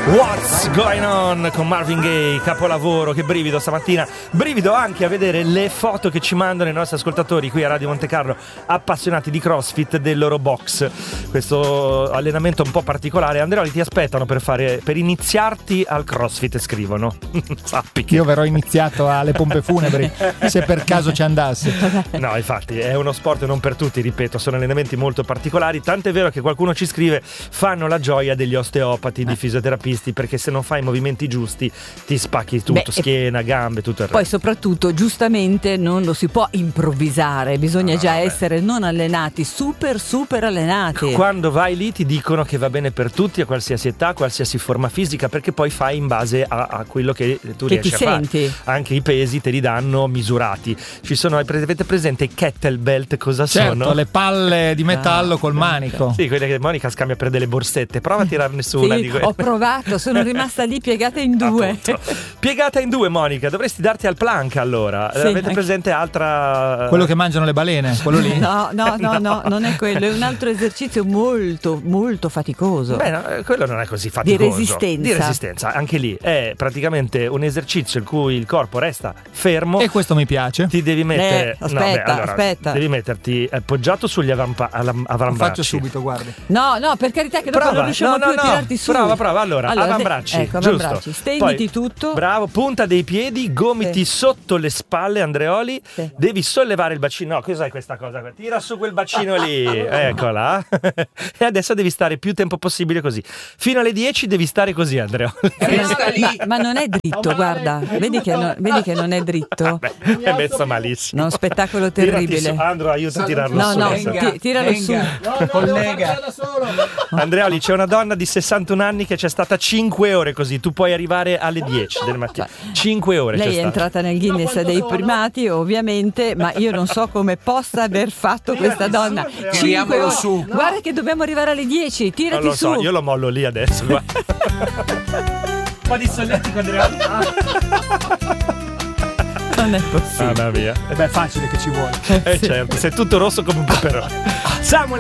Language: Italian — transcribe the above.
What's Going On con Marvin Gaye, capolavoro. Che brivido stamattina, brivido anche a vedere le foto che ci mandano i nostri ascoltatori qui a Radio Monte Carlo, appassionati di CrossFit, del loro box, questo allenamento un po' particolare. Andreoli, ti aspettano per iniziarti al CrossFit, scrivono. Sappi che io verrò iniziato alle pompe funebri se per caso ci andasse. No, infatti è uno sport non per tutti, ripeto, sono allenamenti molto particolari, tant'è vero che qualcuno ci scrive: fanno la gioia degli osteopati, di fisioterapisti, perché se non fai i movimenti giusti ti spacchi tutto, schiena, gambe, tutto il resto. Poi soprattutto giustamente non lo si può improvvisare, bisogna già essere non allenati, super allenati. Quando vai lì ti dicono che va bene per tutti, a qualsiasi età, qualsiasi forma fisica, perché poi fai in base a quello che tu riesci a senti. fare. Anche i pesi te li danno misurati. Ci sono, avete presente i kettlebell? Cosa sono? Certo, le palle di metallo col manico. Sì, quelle che Monica scambia per delle borsette. Prova a tirarne su una di quelle. Ho provato, sono rimasta lì piegata in due. Appunto. Piegata in due, Monica, dovresti darti al plank allora. Sì, avete presente altra? Quello che mangiano le balene, quello lì? No, non è quello, è un altro esercizio molto faticoso. Beh, no, quello non è così faticoso. Di resistenza, anche lì è praticamente un esercizio in cui il corpo resta fermo. E questo mi piace. Ti devi mettere aspetta. Devi metterti appoggiato sugli avambracci. Lo faccio subito, guardi. No, per carità, che dopo non riusciamo più a tirarti su. Prova. Allora, avambracci. Ecco, avambracci. Stenditi tutto. Bravo, punta dei piedi, gomiti sotto le spalle, Andreoli. Sì. Devi sollevare il bacino. No, cos'è questa cosa? Tira su quel bacino lì. Eccola. E adesso devi stare più tempo possibile così. Fino alle 10 devi stare così, Andreoli. Ma non è dritto, guarda. Vedi che non è dritto. È messo malissimo. Uno spettacolo terribile. Andro, aiuta a tirarlo su. Tiralo su. Collega. Andreoli, c'è una donna di 61 anni che c'è stata 5 ore così. Tu puoi arrivare alle 10 del mattino. 5 ore. Lei è entrata nel Guinness dei primati, ovviamente, ma io non so come possa aver fatto questa donna. 5 ore. Su. Guarda che dobbiamo arrivare alle 10. Tirati Non lo su. so, io lo mollo lì adesso. Un po' di solletico, Andreoli. Non è possibile. Mamma mia. Beh, è facile che ci vuole. Certo, sei tutto rosso come un peperone. Samuel